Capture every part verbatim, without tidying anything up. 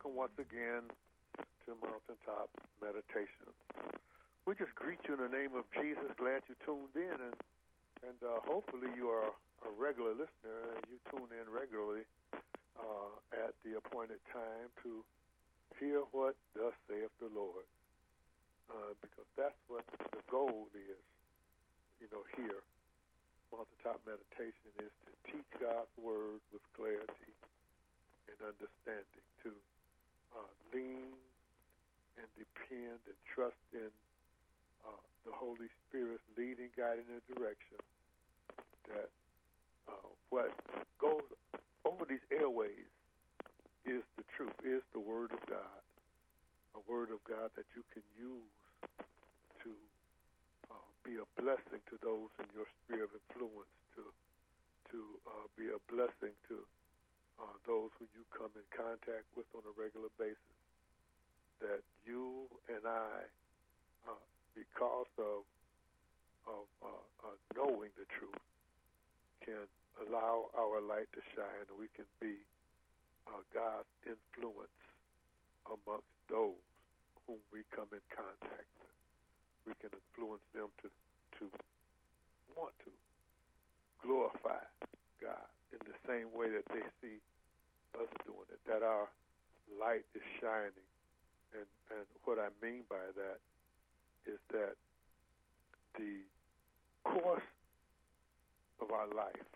welcome once again to Mountaintop Meditation. We just greet you in the name of Jesus. Glad you tuned in, and and uh, hopefully you are a regular listener and you tune in regularly uh, at the appointed time to hear what thus saith the Lord, uh, because that's what the goal is. You know, here, Mountaintop Meditation is to teach God's Word with clarity and understanding, to uh, lean and depend and trust in uh, the Holy Spirit's leading, guiding, and direction, that uh, what goes over these airways is the truth, is the Word of God, a Word of God that you can use to uh, be a blessing to those in your sphere of influence, to to uh, be a blessing to uh, those who you come in contact with on a regular basis, that you and I, uh, because of, of uh, uh, knowing the truth, can allow our light to shine, and we can be uh, God's influence amongst those whom we come in contact with. We can influence them to, to want to glorify God in the same way that they see us doing it, that our light is shining. And, and what I mean by that is that the course of our life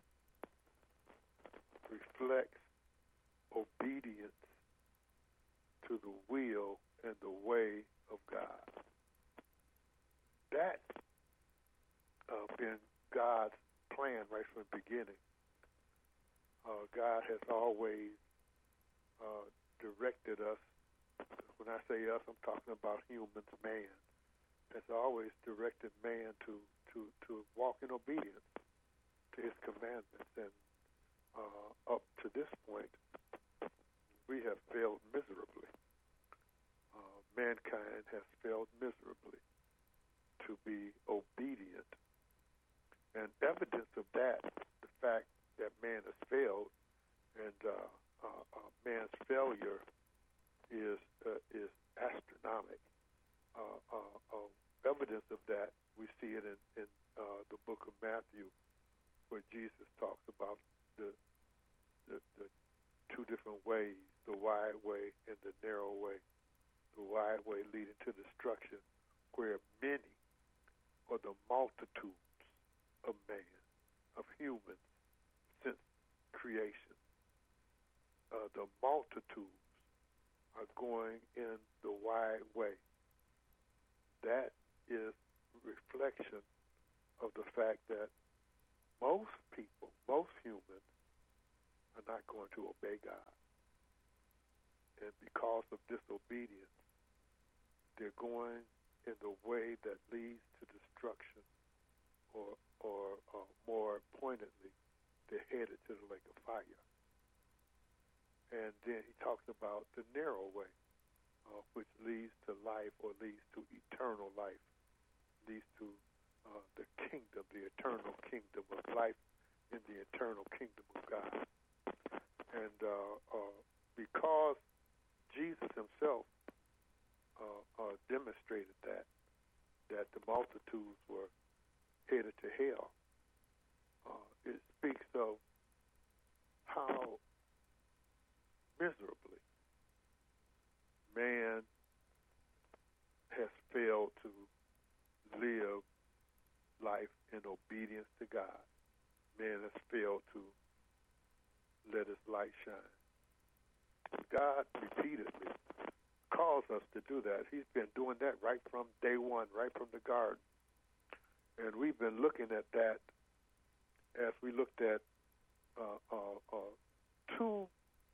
reflects obedience to the will and the way of God. That's uh, been God's plan right from the beginning. Uh, God has always uh, directed us. When I say us, I'm talking about humans, man. Has always directed man to, to, to walk in obedience to his commandments. And uh, up to this point, we have failed miserably. Uh, mankind has failed miserably to be obedient. And evidence of that, the fact that man has failed, and uh, uh, uh, man's failure is uh, is astronomical. Uh, uh, uh, evidence of that, we see it in, in uh, the book of Matthew, where Jesus talks about the, the the two different ways, the wide way and the narrow way. The wide way leading to destruction, where many, or the multitudes of man, of humans since creation, uh, the multitudes are going in the wide way. That is reflection of the fact that most people, most humans, are not going to obey God. And because of disobedience, they're going in the way that leads to destruction, or, or uh, more pointedly, they're headed to the lake of fire. And then he talks about the narrow way, uh, which leads to life, or leads to eternal life, leads to uh, the kingdom, the eternal kingdom of life in the eternal kingdom of God. And uh, uh, because Jesus himself uh, uh, demonstrated that, that the multitudes were headed to hell, uh, it speaks of how miserably man has failed to live life in obedience to God. Man has failed to let his light shine. God repeatedly calls us to do that. He's been doing that right from day one, right from the garden. And we've been looking at that as we looked at uh, uh, uh, two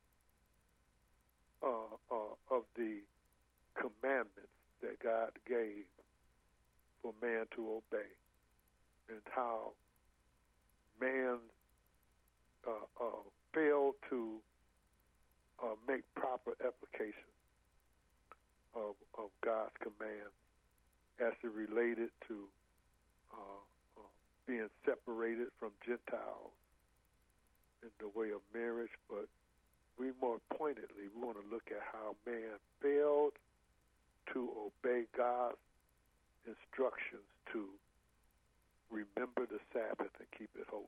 uh, uh, of the commandments that God gave for man to obey, and how man uh, uh, failed to uh, make proper application of, of God's commands as it related to uh, uh, being separated from Gentiles in the way of marriage, but we more pointedly, we want to look at how man failed to obey God's instructions to remember the Sabbath and keep it holy.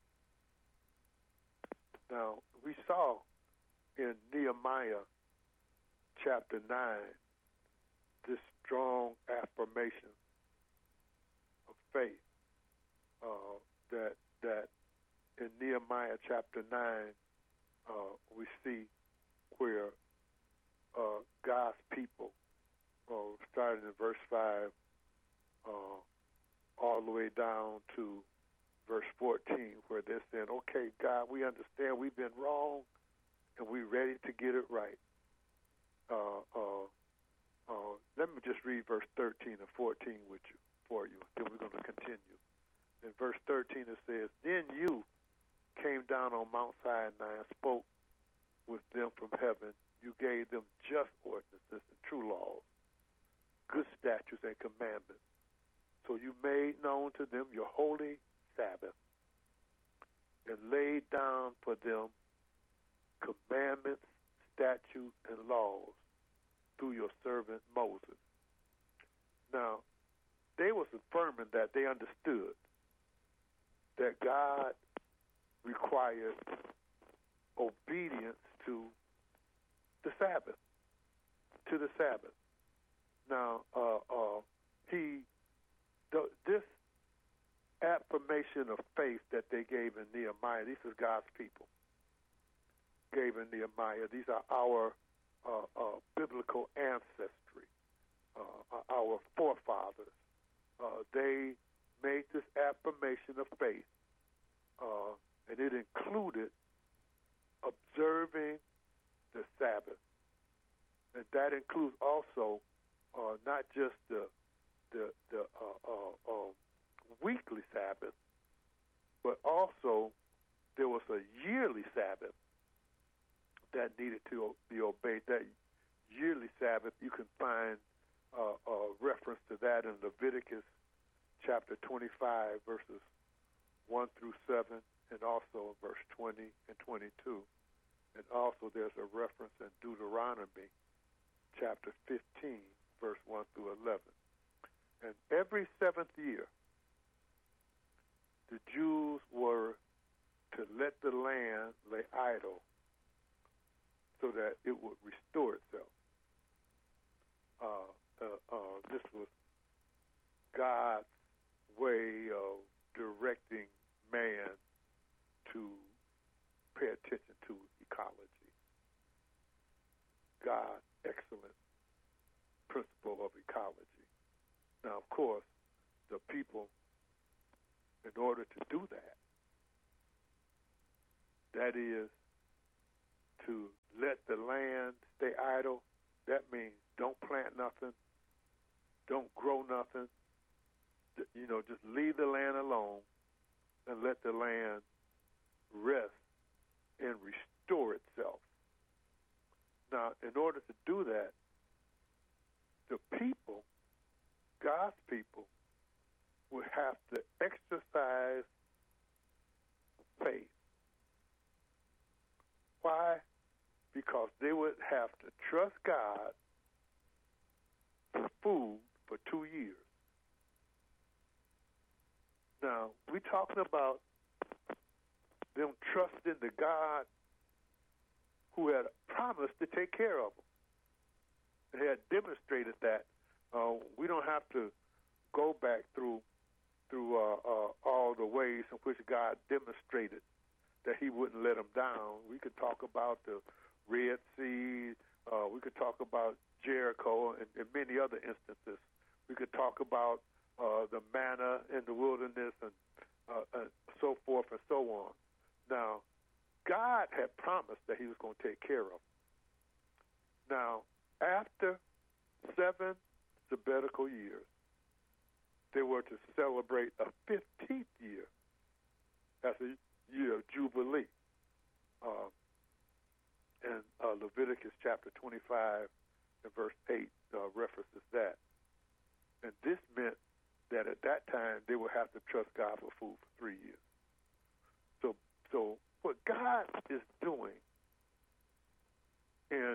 Now, we saw in Nehemiah chapter nine this strong affirmation of faith uh, that that in Nehemiah chapter nine uh, we see where uh, God's people, uh, starting in verse five, uh, all the way down to verse fourteen, where they're saying, okay, God, we understand we've been wrong, and we're ready to get it right. Uh, uh, uh, let me just read verse thirteen and fourteen with you, for you, then we're going to continue. In verse thirteen it says, then you came down on Mount Sinai and spoke with them from heaven. You gave them just ordinances and true laws, good statutes and commandments. So you made known to them your holy Sabbath and laid down for them commandments, statutes, and laws through your servant Moses. Now, they was affirming that they understood that God required obedience to the Sabbath, to the Sabbath. Now, uh, uh, he, th- this affirmation of faith that they gave in Nehemiah, these are God's people, gave in Nehemiah. These are our uh, uh, biblical ancestry, uh, our forefathers. Uh, they made this affirmation of faith, uh, and it included observing the Sabbath. And that includes also uh, not just the the, the uh, uh, uh, weekly Sabbath, but also there was a yearly Sabbath that needed to be obeyed. That yearly Sabbath, you can find uh, a reference to that in Leviticus chapter twenty-five, verses one through seven, and also verse twenty and twenty-two. And also there's a reference in Deuteronomy chapter fifteen, verse one through eleven. And every seventh year, the Jews were to let the land lay idle so that it would restore itself. Uh, uh, uh, this was God's way of directing man to pay attention to ecology. God's excellent principle of ecology. Now, of course, the people, in order to do that, that is to let the land stay idle. That means don't plant nothing, don't grow nothing. You know, just leave the land alone and let the land rest and restore itself. Now, in order to do that, the people, God's people, would have to exercise faith. Why? Because they would have to trust God for food for two years. Now, we're talking about them trusting the God who had promised to take care of them. They had demonstrated that. Uh, we don't have to go back through through uh, uh, all the ways in which God demonstrated that he wouldn't let them down. We could talk about the Red Sea. Uh, we could talk about Jericho and, and many other instances. We could talk about uh, the manna in the wilderness and uh, uh, so forth and so on. Now, God had promised that he was going to take care of them. Now, after seven sabbatical years, they were to celebrate a fifteenth year as a year of Jubilee. Uh, and uh, Leviticus chapter twenty-five and verse eight uh, references that. And this meant that at that time they would have to trust God for food for three years. So, so what God is doing in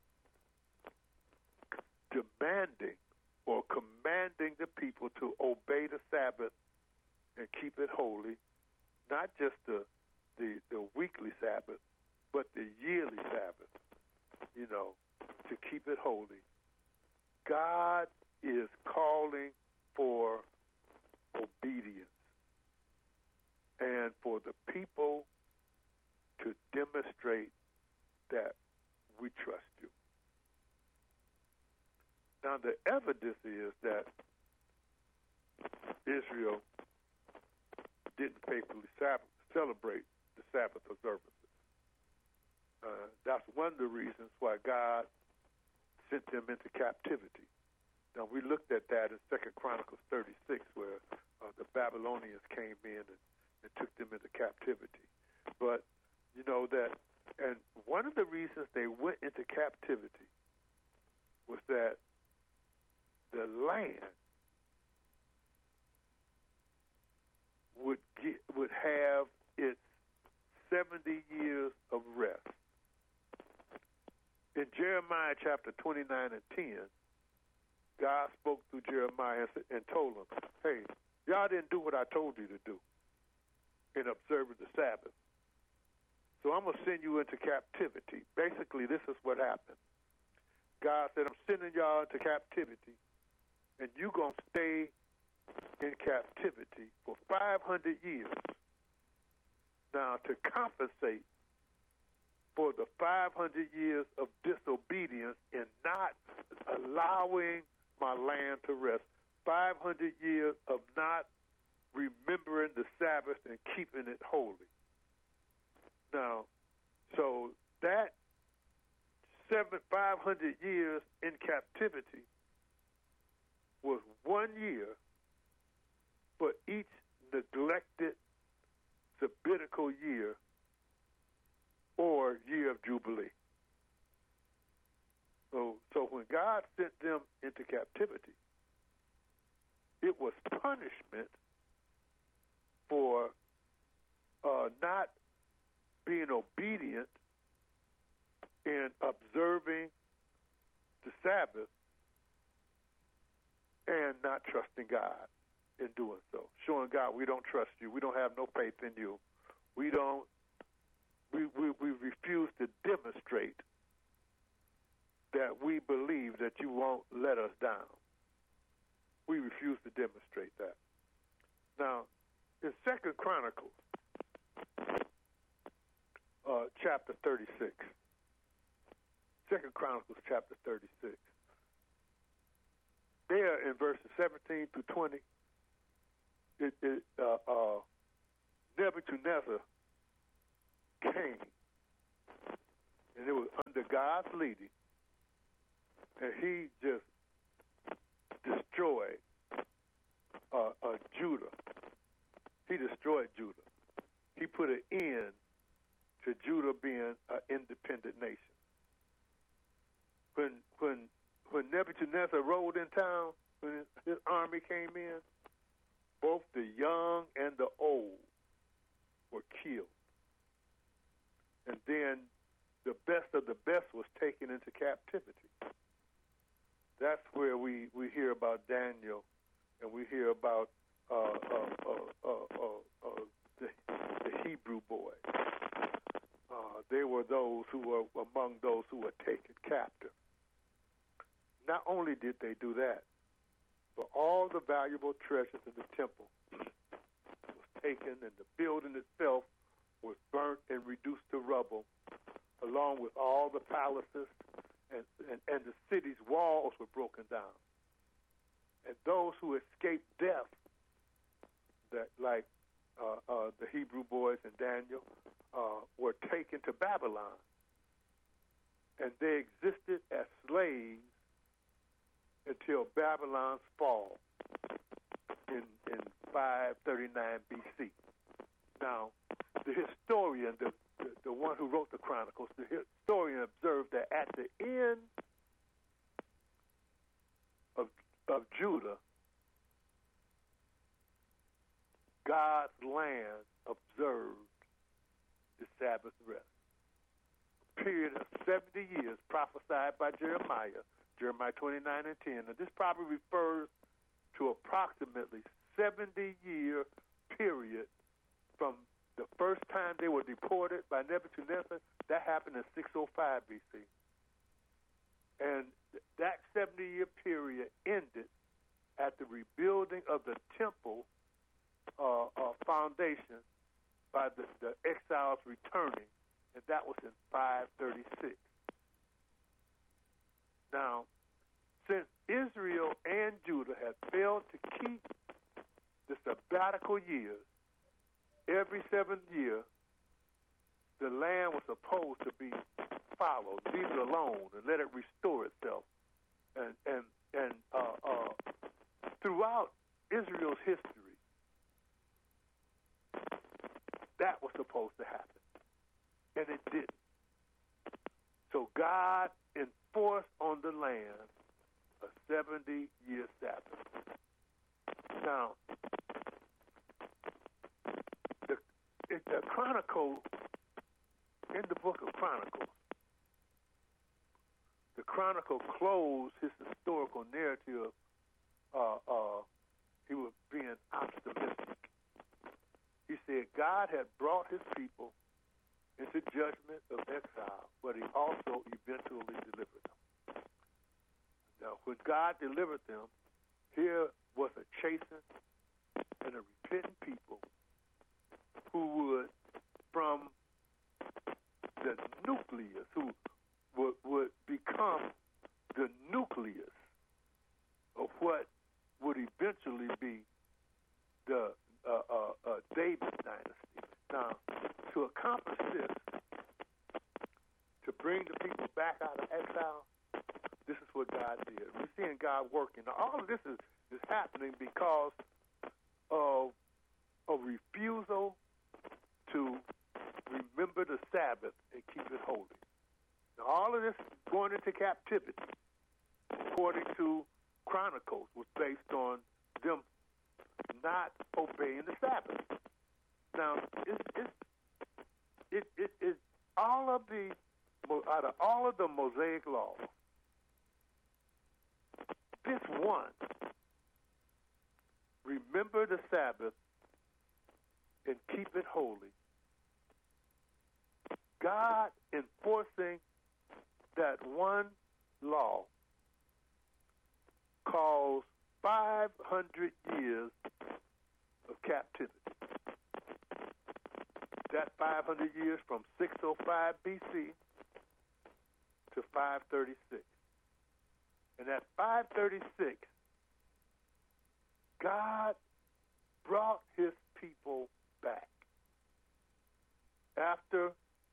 demanding or commanding the people to obey the Sabbath and keep it holy, not just the, the, the weekly Sabbath, but the yearly Sabbath, you know, to keep it holy. God is calling for obedience and for the people to demonstrate that we trust you. Now, the evidence is that Israel didn't faithfully sab- celebrate the Sabbath observances. Uh, that's one of the reasons why God sent them into captivity. Now, we looked at that in Second Chronicles thirty-six, where uh, the Babylonians came in and, and took them into captivity. But, you know, that, and one of the reasons they went into captivity was that the land would get, would have its seventy years of rest. In Jeremiah chapter twenty-nine and ten, God spoke through Jeremiah and told him, hey, y'all didn't do what I told you to do in observing the Sabbath. So I'm going to send you into captivity. Basically, this is what happened. God said, I'm sending y'all into captivity, and you're going to stay in captivity for five hundred years. Now, to compensate for the five hundred years of disobedience and not allowing my land to rest, five hundred years of not remembering the Sabbath and keeping it holy. Now, so that seven, five hundred years in captivity was one year for each neglected sabbatical year or year of Jubilee. So, so when God sent them into captivity, it was punishment for uh, not being obedient in observing the Sabbath and not trusting God in doing so. Showing God we don't trust you. We don't have no faith in you. We don't, we, we, we refuse to demonstrate that we believe that you won't let us down. We refuse to demonstrate that. Now, in Second Chronicles, uh, chapter thirty-six, Second Chronicles chapter thirty-six, there in verses seventeen through twenty, it, it, uh, uh, Nebuchadnezzar came, and it was under God's leading, and he just destroyed uh, uh, Judah. He destroyed Judah. He put an end to Judah being an independent nation. When when when Nebuchadnezzar rode in town, when his army came in, both the young and the old were killed. And then the best of the best was taken into captivity. That's where we, we hear about Daniel, and we hear about uh, uh, uh, uh, uh, uh, the, the Hebrew boys. Uh, they were those who were among those who were taken captive. Not only did they do that, but all the valuable treasures in the temple was taken, and the building itself was burnt and reduced to rubble, along with all the palaces, and, and, and the city's walls were broken down. And those who escaped death, that like uh, uh, the Hebrew boys and Daniel, uh, were taken to Babylon. And they existed as slaves until Babylon's fall in, in five thirty-nine B C. Now, the historian, the, the, the one who wrote the Chronicles, the historian observed that at the end of, of Judah, God's land observed the Sabbath rest. period of seventy years prophesied by Jeremiah, Jeremiah twenty-nine and ten. And this probably refers to approximately seventy-year period from the first time they were deported by Nebuchadnezzar. That happened in six oh five B C. And that seventy-year period ended at the rebuilding of the temple uh, uh, foundation by the, the exiles returning, and that was in five thirty-six. Now, since Israel and Judah had failed to keep the sabbatical years, every seventh year, the land was supposed to be followed, leave it alone, and let it restore itself. And and and uh, uh, throughout Israel's history, that was supposed to happen, and it didn't. So God enforced on the land a seventy-year Sabbath. Now, the, the Chronicle, in the book of Chronicles, the Chronicle closed his historical narrative. Uh, uh, he was being optimistic. He said God had brought his people into judgment of exile, but he also eventually delivered them. Now, when God delivered them, here was a chastened and a repentant people who would, from the nucleus, who would, would become the nucleus of what would eventually be the uh, uh, uh, David dynasty. Now, to accomplish this, to bring the people back out of exile, this is what God did. We're seeing God working. Now, all of this is, is happening because of a refusal to remember the Sabbath and keep it holy. Now, all of this going into captivity, according to Chronicles, was based on them not obeying the Sabbath. Now, it's, it's, it, it, it, all of the, out of all of the Mosaic laws, this one, remember the Sabbath and keep it holy, God enforcing that one law caused five hundred years of captivity. That five hundred years from six oh five B C to five thirty-six. And at five thirty-six, God brought his people back after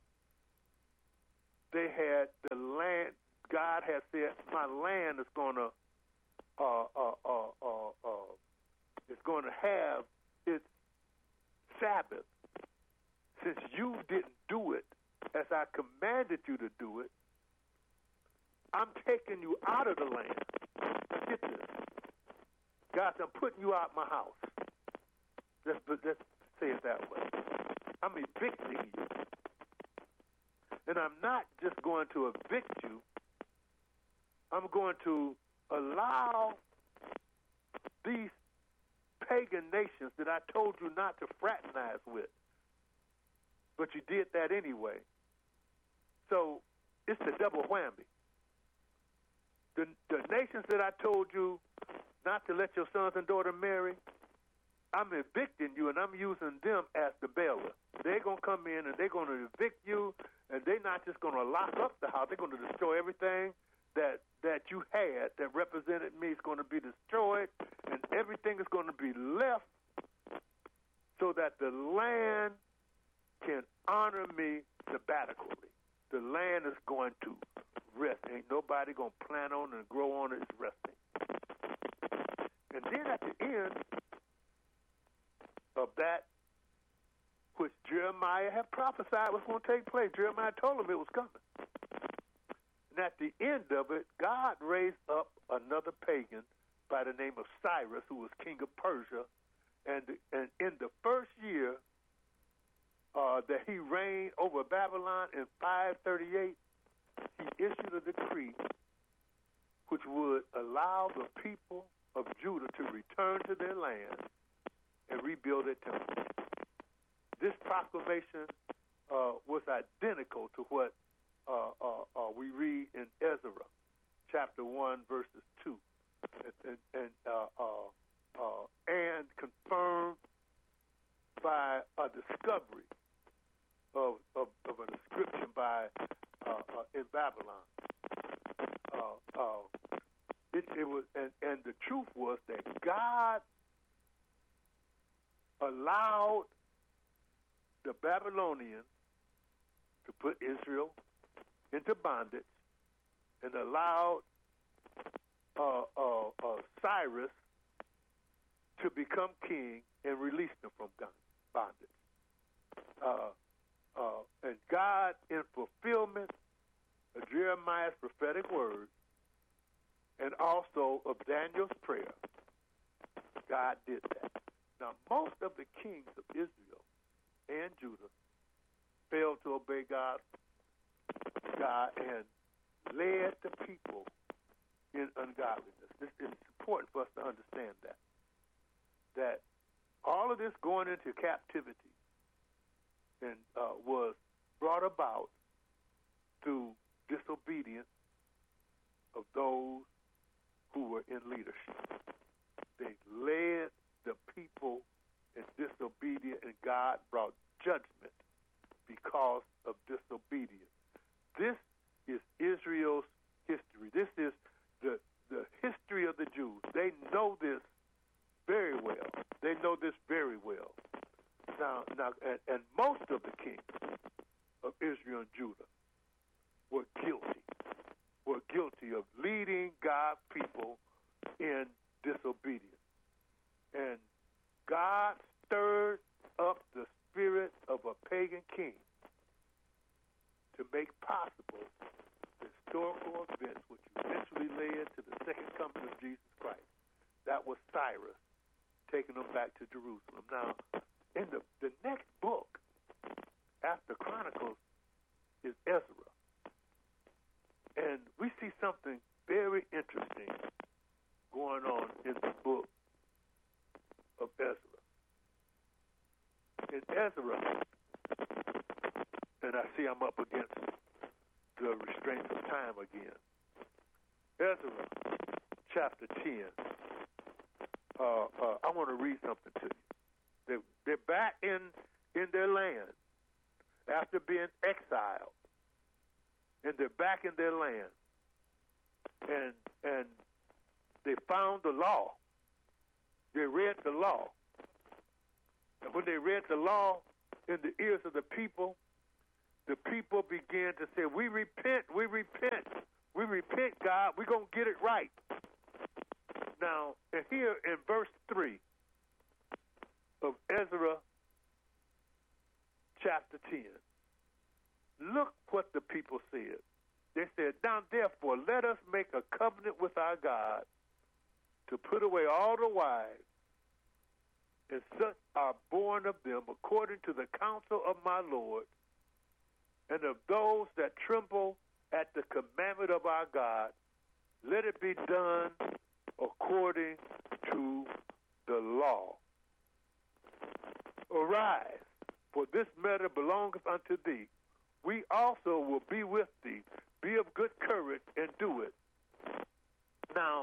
they had the land. God had said, my land is going to uh, uh, uh, uh, uh, is going to have its Sabbath. Since you didn't do it as I commanded you to do it, I'm taking you out of the land. Now get this. God said, I'm putting you out my house. Let's, let's say it that way. I'm evicting you. And I'm not just going to evict you. I'm going to allow these pagan nations that I told you not to fraternize with. But you did that anyway. So it's a double whammy. The, the nations that I told you not to let your sons and daughters marry, I'm evicting you, and I'm using them as the bailer. They're going to come in, and they're going to evict you, and they're not just going to lock up the house. They're going to destroy everything that that you had that represented me is going to be destroyed, and everything is going to be left so that the land can honor me sabbatically. The land is going to rest. Ain't nobody going to plant on and grow on it. It's resting. And then at the end of that, which Jeremiah had prophesied was going to take place, Jeremiah told him it was coming. And at the end of it, God raised up another pagan by the name of Cyrus, who was king of Persia. And, and in the first year uh, that he reigned over Babylon in five thirty-eight, he issued a decree which would allow the people of Judah to return to their land and rebuild their temple. This proclamation uh, was identical to what uh, uh, uh, we read in Ezra, chapter one, verses two, and, and, and, uh, uh, uh, and confirmed by a discovery of, of, of an inscription by uh, uh, in Babylon. Uh, uh, it, it was, and, and the truth was that God allowed the Babylonians to put Israel into bondage and allowed uh, uh, uh, Cyrus to become king and release them from bondage. Uh, uh, and God, in fulfillment of Jeremiah's prophetic word and also of Daniel's prayer, God did that. Now, most of the kings of Israel and Judah failed to obey God, God and led the people in ungodliness. This is important for us to understand that. That all of this going into captivity and uh, was brought about through disobedience of those who were in leadership. They led the people in disobedience, and God brought judgment because of disobedience. This is Israel's history. This is the, the history of the Jews. They know this very well. They know this very well. Now, now, and, and most of the kings of Israel and Judah were guilty, were guilty of leading God's people in disobedience. And God stirred up the spirit of a pagan king to make possible the historical events which eventually led to the second coming of Jesus Christ. That was Cyrus taking them back to Jerusalem. Now, in the, the next book after Chronicles is Ezra. And we see something very interesting going on in the book of Ezra. In Ezra, and I see I'm up against the restraints of time again. Ezra, chapter ten. Uh, uh, I want to read something to you. They, they're back in, in their land after being exiled, and they're back in their land, and and they found the law. They read the law, and when they read the law in the ears of the people, the people began to say, "We repent, we repent, we repent, God. We're gonna get it right." Now, and here in verse three of Ezra chapter ten, look what the people said. They said, "Now therefore, let us make a covenant with our God to put away all the wives, and such are born of them according to the counsel of my Lord, and of those that tremble at the commandment of our God, let it be done according to the law. Arise, for this matter belongeth unto thee. We also will be with thee. Be of good courage and do it." Now,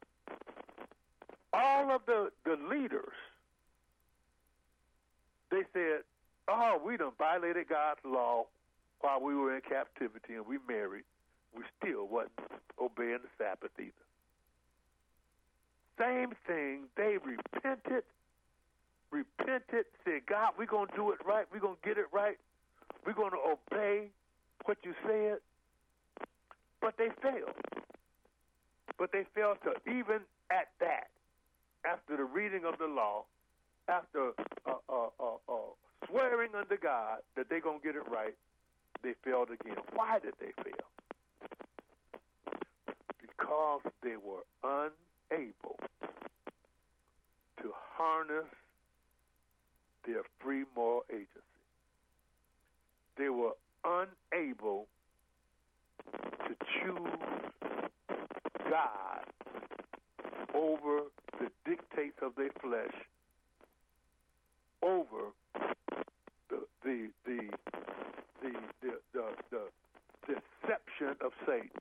all of the, the leaders, they said, "Oh, we done violated God's law while we were in captivity and we married. We still wasn't obeying the Sabbath either." Same thing, they repented, repented, said, "God, we're going to do it right. We're going to get it right. We're going to obey what you said." But they failed. But they failed to, even at that, after the reading of the law, after uh, uh, uh, uh, swearing unto God that they're going to get it right, they failed again. Why did they fail? Because they were unable to harness their free moral agency. they were unable to choose God over the dictates of their flesh, over the the the the the, the, the deception of Satan.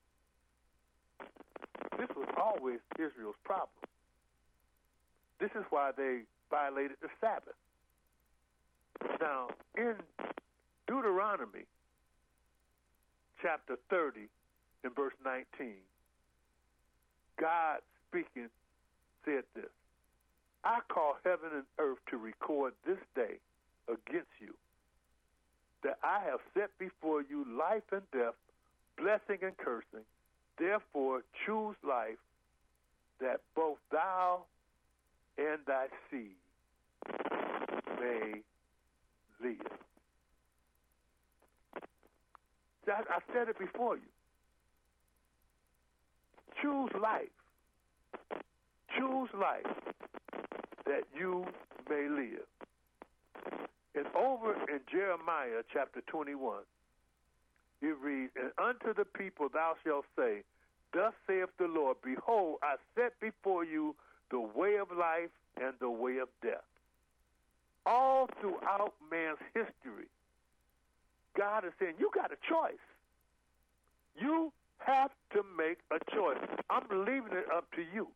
This was always Israel's problem. This is why they violated the Sabbath. Now, in Deuteronomy chapter thirty, in verse nineteen, God speaking said this, I call heaven and earth to record this day against you, that I have set before you life and death, blessing and cursing. Therefore choose life, that both thou and thy seed may live. I, I said it before you. Choose life. Choose life that you may live. And over in Jeremiah chapter twenty-one, it reads, and unto the people thou shalt say, thus saith the Lord, behold, I set before you the way of life and the way of death. All throughout man's history, God is saying, you got a choice. You have to make a choice. I'm leaving it up to you.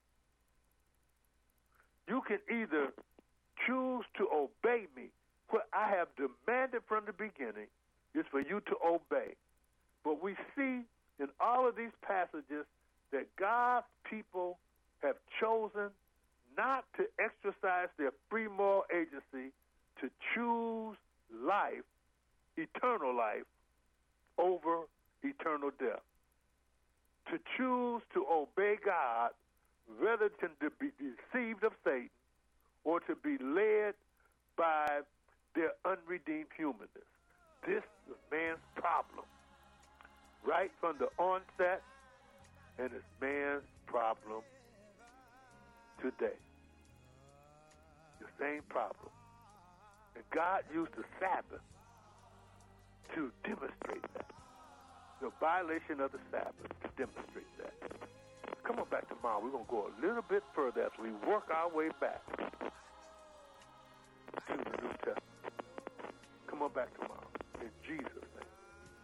You can either choose to obey me. What I have demanded from the beginning is for you to obey. But we see in all of these passages that God's people have chosen not to exercise their free moral agency to choose life, eternal life, over eternal death. To choose to obey God rather than to be deceived of Satan or to be led by their unredeemed humanness. This is man's problem. Right from the onset, and it's man's problem today. The same problem. And God used the Sabbath to demonstrate that. The violation of the Sabbath to demonstrate that. Come on back tomorrow. We're going to go a little bit further as we work our way back to the New Testament. Come on back tomorrow. In Jesus'